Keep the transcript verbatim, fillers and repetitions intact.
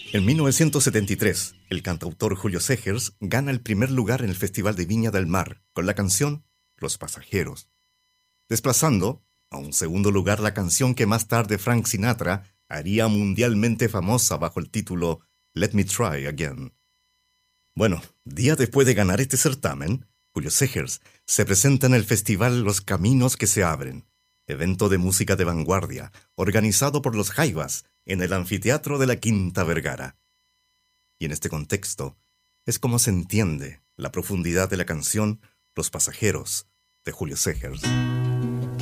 En mil novecientos setenta y tres, el cantautor Julio Segers gana el primer lugar en el Festival de Viña del Mar con la canción Los Pasajeros, desplazando a un segundo lugar la canción que más tarde Frank Sinatra haría mundialmente famosa bajo el título Let Me Try Again. Bueno, días después de ganar este certamen, Julio Segers se presenta en el festival Los Caminos que se abren, evento de música de vanguardia organizado por los Jaivas en el anfiteatro de la Quinta Vergara. Y en este contexto es como se entiende la profundidad de la canción Los Pasajeros de Julio Segers.